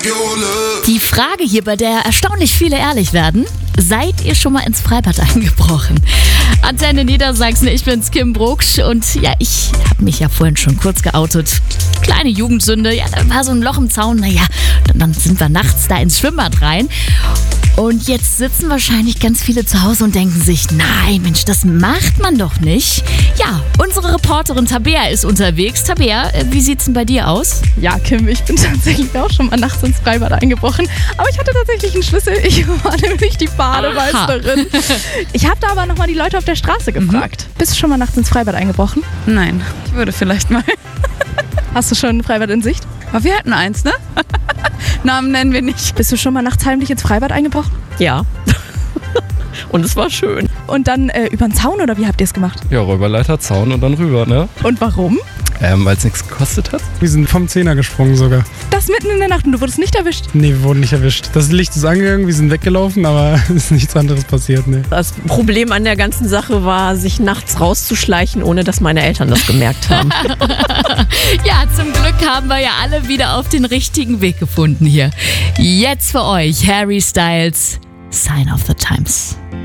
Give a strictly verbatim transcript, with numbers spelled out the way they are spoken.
Die Frage hier, bei der erstaunlich viele ehrlich werden: Seid ihr schon mal ins Freibad eingebrochen? Antenne Niedersachsen, ich bin's, Kim Brucksch. Und ja, ich habe mich ja vorhin schon kurz geoutet. Kleine Jugendsünde, ja, da war so ein Loch im Zaun. Naja, dann, dann sind wir nachts da ins Schwimmbad rein. Und jetzt sitzen wahrscheinlich ganz viele zu Hause und denken sich, nein, Mensch, das macht man doch nicht. Ja, unsere Reporterin Tabea ist unterwegs. Tabea, wie sieht's denn bei dir aus? Ja, Kim, ich bin tatsächlich auch schon mal nachts ins Freibad eingebrochen. Aber ich hatte tatsächlich einen Schlüssel. Ich war nämlich die Bademeisterin. Ich habe da aber nochmal die Leute auf der Straße gefragt. Mhm. Bist du schon mal nachts ins Freibad eingebrochen? Nein, ich würde vielleicht mal. Hast du schon ein Freibad in Sicht? Aber wir hatten eins, ne? Namen nennen wir nicht. Bist du schon mal nachts heimlich ins Freibad eingebrochen? Ja. Und es war schön. Und dann äh, über den Zaun oder wie habt ihr es gemacht? Ja, Räuberleiter, Zaun und dann rüber, ne? Und warum? Ähm, weil es nichts gekostet hat. Wir sind vom Zehner gesprungen sogar. Das mitten in der Nacht und du wurdest nicht erwischt? Nee, wir wurden nicht erwischt. Das Licht ist angegangen, wir sind weggelaufen, aber es ist nichts anderes passiert, ne. Das Problem an der ganzen Sache war, sich nachts rauszuschleichen, ohne dass meine Eltern das gemerkt haben. Ja, zum Glück haben wir ja alle wieder auf den richtigen Weg gefunden hier. Jetzt für euch Harry Styles, Sign of the Times.